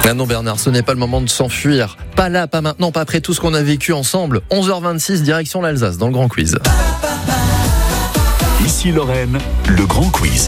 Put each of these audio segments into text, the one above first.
Ah non Bernard, ce n'est pas le moment de s'enfuir. Pas là, pas maintenant, pas après tout ce qu'on a vécu ensemble. 11h26, direction l'Alsace, dans le Grand Quiz. Ici Lorraine, le Grand Quiz.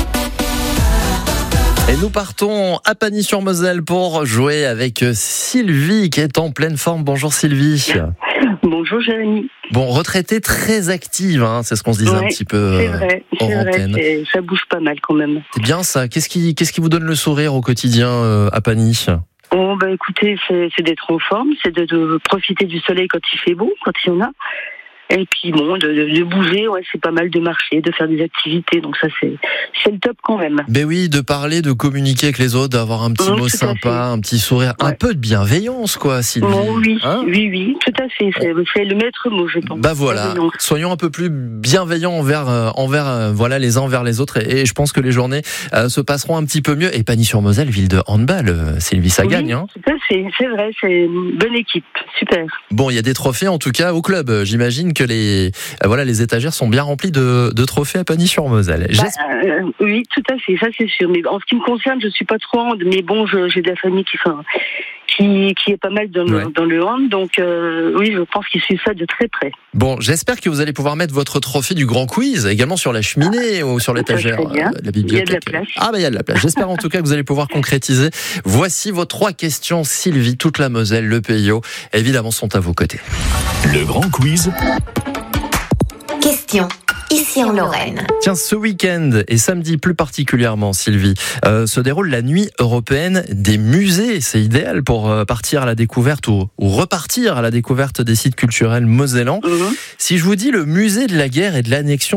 Et nous partons à Pagny-sur-Moselle pour jouer avec Sylvie qui est en pleine forme. Bonjour Sylvie. Bonjour Jérémy. Bon, retraitée très active, hein, c'est ce qu'on se disait un petit peu c'est hors vrai, antenne. ça bouge pas mal quand même. C'est bien ça. Qu'est-ce qui vous donne le sourire au quotidien à Pagny ? Oh, écoutez, c'est d'être en forme, c'est de profiter du soleil quand il fait beau, quand il y en a. Et puis de bouger, c'est pas mal de marcher, de faire des activités, donc ça c'est le top quand même. Ben oui, de parler, de communiquer avec les autres, d'avoir un petit mot sympa, un petit sourire, un peu de bienveillance quoi, Sylvie. Oui, hein oui, tout à fait, c'est le maître mot je pense. Bah voilà, soyons un peu plus bienveillants envers les uns envers les autres et je pense que les journées se passeront un petit peu mieux. Et Pagny-sur-Moselle, ville de handball, Sylvie, ça gagne. Hein. Tout à fait, c'est vrai, c'est une bonne équipe, super. Bon, il y a des trophées en tout cas au club, j'imagine que les étagères sont bien remplies de trophées à Pagny-sur-Moselle. Oui, tout à fait, ça c'est sûr. Mais en ce qui me concerne, je suis pas trop hand, mais bon, j'ai de la famille qui est pas mal dans le hand, donc oui, je pense qu'ils suivent ça de très près. Bon, j'espère que vous allez pouvoir mettre votre trophée du Grand Quiz également sur la cheminée ou sur l'étagère de la bibliothèque. Il y a de la place. Ah il y a de la place. J'espère en tout cas que vous allez pouvoir concrétiser. Voici vos 3 questions, Sylvie. Toute la Moselle, le Peyo, évidemment, sont à vos côtés. Le Grand Quiz. Question, ici en Lorraine. Tiens, ce week-end et samedi plus particulièrement, Sylvie, se déroule la nuit européenne des musées. C'est idéal pour partir à la découverte ou repartir à la découverte des sites culturels mosellans. Si je vous dis le musée de la guerre et de l'annexion